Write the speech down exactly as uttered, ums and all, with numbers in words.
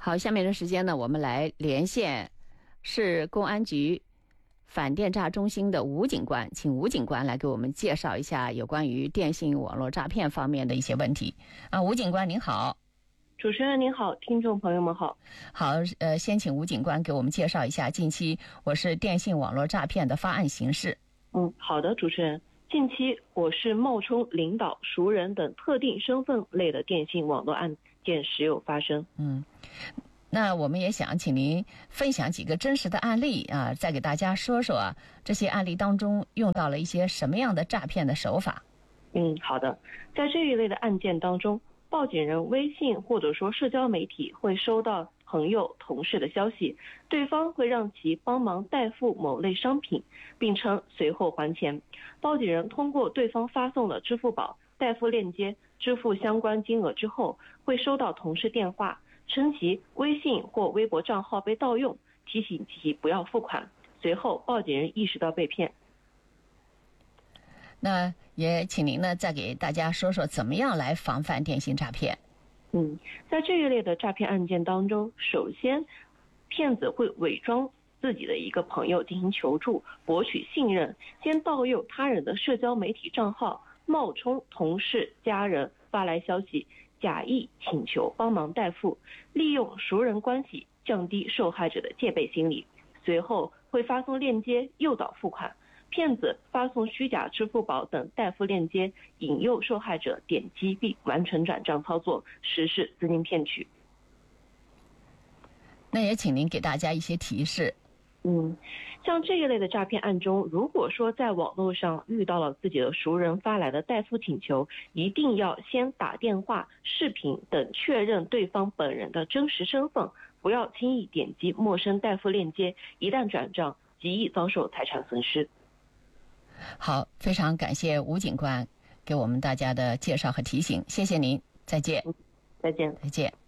好，下面的时间呢，我们来连线市公安局反电诈中心的吴警官，请吴警官来给我们介绍一下有关于电信网络诈骗方面的一些问题。啊，吴警官您好。 主持人您好，听众朋友们好。 好，呃，先请吴警官给我们介绍一下近期我市电信网络诈骗的发案形势。 嗯，好的，主持人。近期我市冒充领导、熟人等特定身份类的电信网络案件时有发生。 嗯，那我们也想请您分享几个真实的案例啊，再给大家说说啊，这些案例当中用到了一些什么样的诈骗的手法。 嗯，好的。在这一类的案件当中，报警人微信或者说社交媒体会收到朋友、同事的消息，对方会让其帮忙代付某类商品，并称随后还钱。报警人通过对方发送的支付宝代付链接支付相关金额之后，会收到同事电话，称其微信或微博账号被盗用，提醒其不要付款。随后报警人意识到被骗。 那也请您呢再给大家说说怎么样来防范电信诈骗。 嗯，在这一类的诈骗案件当中，首先骗子会伪装自己的一个朋友进行求助，博取信任，先盗用他人的社交媒体账号，冒充同事、家人发来消息，假意请求帮忙代付，利用熟人关系降低受害者的戒备心理，随后会发送链接诱导付款。骗子发送虚假支付宝等代付链接，引诱受害者点击并完成转账操作，实施资金骗取。 那也请您给大家一些提示。 嗯，像这一类的诈骗案中，如果说在网络上遇到了自己的熟人发来的代付请求，一定要先打电话、视频等确认对方本人的真实身份，不要轻易点击陌生代付链接，一旦转账极易遭受财产损失。 好，非常感谢吴警官给我们大家的介绍和提醒，谢谢您，再见。 再见， 再见。